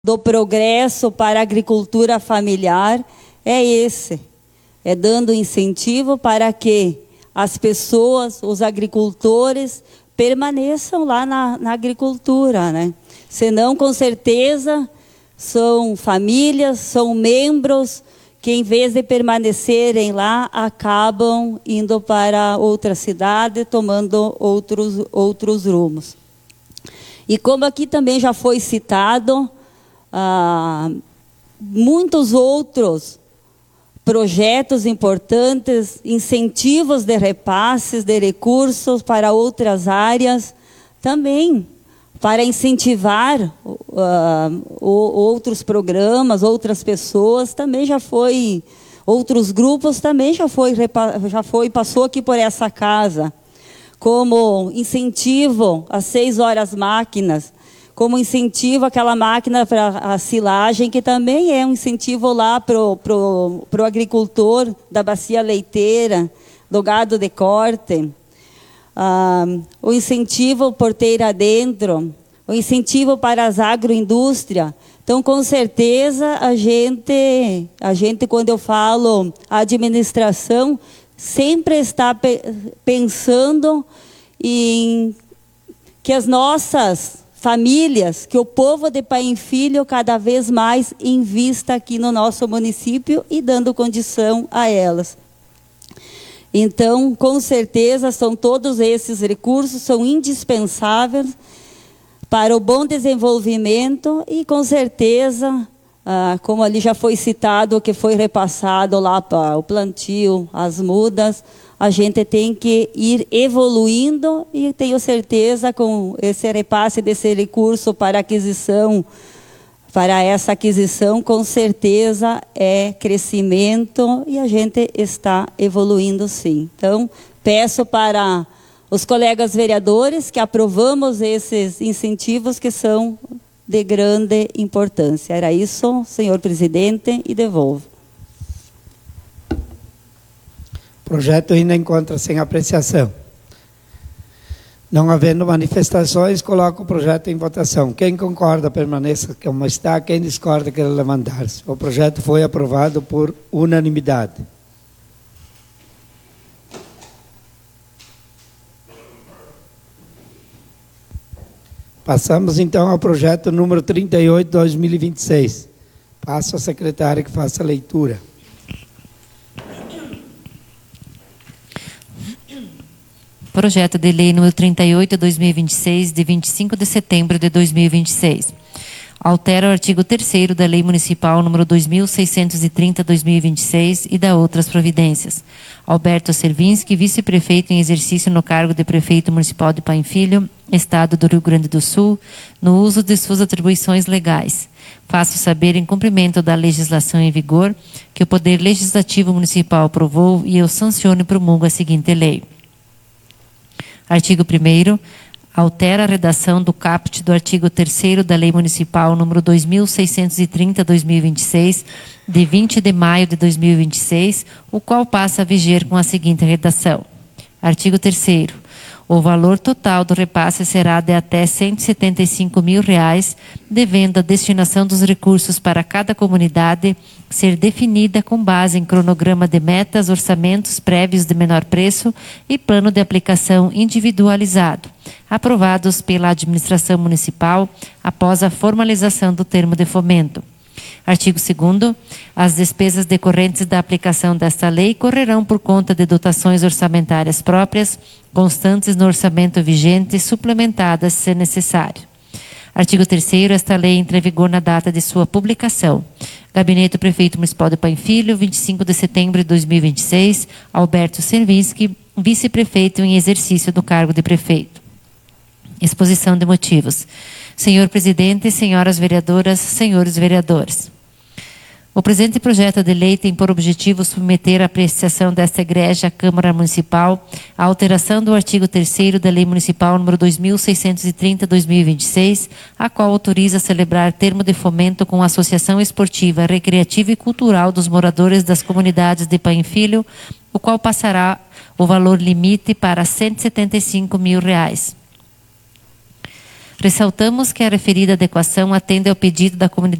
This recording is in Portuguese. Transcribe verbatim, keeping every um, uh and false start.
do progresso para a agricultura familiar é esse, é dando incentivo para que as pessoas, os agricultores, permaneçam lá na, na agricultura, né? Senão, com certeza, são famílias, são membros que, em vez de permanecerem lá, acabam indo para outra cidade, tomando outros, outros rumos. E como aqui também já foi citado, ah, muitos outros projetos importantes, incentivos de repasses de recursos para outras áreas, também para incentivar uh, outros programas, outras pessoas, também já foi, outros grupos também já foi, já foi, passou aqui por essa casa, como incentivo às seis horas máquinas, como incentivo aquela máquina para a silagem, que também é um incentivo lá para o pro, pro agricultor da bacia leiteira, do gado de corte. Ah, o incentivo porteira dentro, o incentivo para as agroindústrias. Então, com certeza, a gente, a gente, quando eu falo administração, sempre está pe pensando em que as nossas famílias, que o povo de pai e filho cada vez mais invista aqui no nosso município e dando condição a elas. Então, com certeza, são todos esses recursos, são indispensáveis para o bom desenvolvimento e, com certeza, ah, como ali já foi citado, o que foi repassado lá para o plantio, as mudas, a gente tem que ir evoluindo e tenho certeza com esse repasse desse recurso para aquisição, para essa aquisição, com certeza é crescimento e a gente está evoluindo sim. Então, peço para os colegas vereadores que aprovamos esses incentivos que são de grande importância. Era isso, senhor presidente, e devolvo. O projeto ainda encontra-se em apreciação. Não havendo manifestações, coloco o projeto em votação. Quem concorda, permaneça como está. Quem discorda, quer levantar-se. O projeto foi aprovado por unanimidade. Passamos, então, ao projeto número trinta e oito, dois mil e vinte e seis. Passo à secretária que faça a leitura. Projeto de Lei número trinta e oito, dois mil e vinte e seis, de vinte e cinco de setembro de dois mil e vinte e seis. Altera o artigo terceiro da Lei Municipal número dois mil seiscentos e trinta, dois mil e vinte e seis e da outras providências. Alberto Servinski, vice-prefeito em exercício no cargo de prefeito municipal de Pai e Filho, Estado do Rio Grande do Sul, no uso de suas atribuições legais. Faço saber, em cumprimento da legislação em vigor, que o Poder Legislativo Municipal aprovou e eu sanciono e promulgo a seguinte lei. Artigo primeiro. Altera a redação do caput do artigo terceiro da Lei Municipal número dois mil seiscentos e trinta, dois mil e vinte e seis, de vinte de maio de dois mil e vinte e seis, o qual passa a viger com a seguinte redação. Artigo terceiro. O valor total do repasse será de até cento e setenta e cinco mil reais, devendo a destinação dos recursos para cada comunidade ser definida com base em cronograma de metas, orçamentos prévios de menor preço e plano de aplicação individualizado, aprovados pela administração municipal após a formalização do termo de fomento. Artigo segundo. As despesas decorrentes da aplicação desta lei correrão por conta de dotações orçamentárias próprias, constantes no orçamento vigente, suplementadas se necessário. Artigo terceiro. Esta lei entra em vigor na data de sua publicação. Gabinete do Prefeito Municipal de Pai e Filho, vinte e cinco de setembro de dois mil e vinte e seis, Alberto Servinski, vice-prefeito em exercício do cargo de prefeito. Exposição de motivos. Senhor presidente, senhoras vereadoras, senhores vereadores. O presente projeto de lei tem por objetivo submeter à apreciação desta egrégia Câmara Municipal a alteração do artigo terceiro da Lei Municipal número dois mil seiscentos e trinta, dois mil e vinte e seis, a qual autoriza celebrar termo de fomento com a Associação Esportiva, Recreativa e Cultural dos moradores das comunidades de Pai e Filho, o qual passará o valor limite para cento e setenta e cinco mil reais. Ressaltamos que a referida adequação atende ao pedido da comunidade